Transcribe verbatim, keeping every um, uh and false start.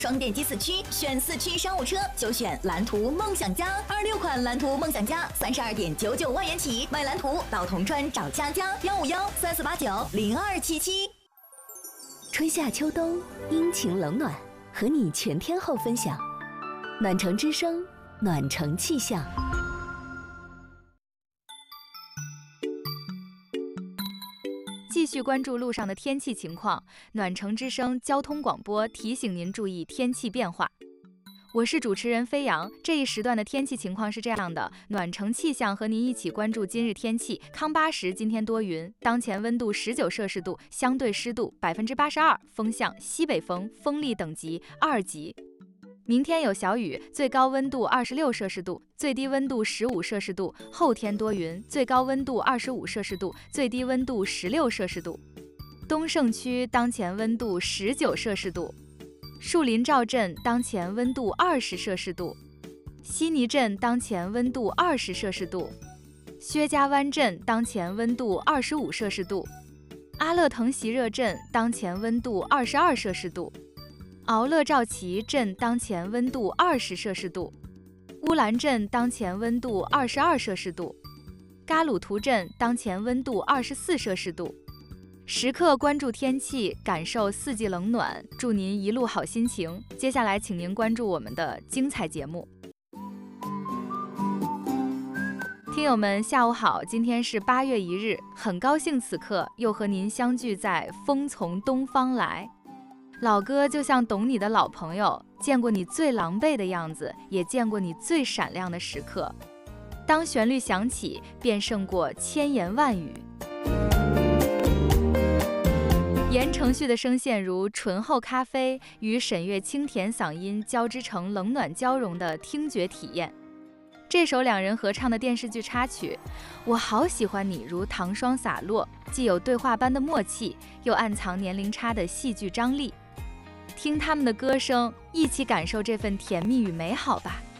双电机四驱，选四驱商务车就选蓝图梦想家。二六款蓝图梦想家，三十二点九九万元起，买蓝图到铜川找佳佳，幺五幺三四八九零二七七。 春夏秋冬，阴晴冷暖，和你全天候分享。暖城之声，暖城气象。 继续关注路上的天气情况，暖城之声交通广播提醒您注意天气变化。我是主持人飞扬，这一时段的天气情况是这样的：暖城气象和您一起关注今日天气。康巴什今天多云，当前温度十九摄氏度，相对湿度百分之八十二，风向西北风，风力等级二级。明天有小雨，最高温度二十六摄氏度，最低温度十五摄氏度。后天多云，最高温度二十五摄氏度，最低温度十六摄氏度。东胜区当前温度十九摄氏度，树林赵镇当前温度二十摄氏度，悉尼镇当前温度二十摄氏度，薛家湾镇当前温度二十五摄氏度，阿勒腾席热镇当前温度二十二摄氏度。敖勒赵旗镇当前温度二十摄氏度，乌兰镇当前温度二十二摄氏度，嘎鲁图镇当前温度二十四摄氏度。时刻关注天气，感受四季冷暖，祝您一路好心情。接下来，请您关注我们的精彩节目。听友们，下午好，今天是八月一日，很高兴此刻又和您相聚在风从东方来。老歌就像懂你的老朋友，见过你最狼狈的样子，也见过你最闪亮的时刻。当旋律响起，便胜过千言万语。言承旭的声线如醇厚咖啡，与沈月清甜嗓音交织成冷暖交融的听觉体验。这首两人合唱的电视剧插曲，我好喜欢你如糖霜洒落，既有对话般的默契，又暗藏年龄差的戏剧张力。听他们的歌声，一起感受这份甜蜜与美好吧。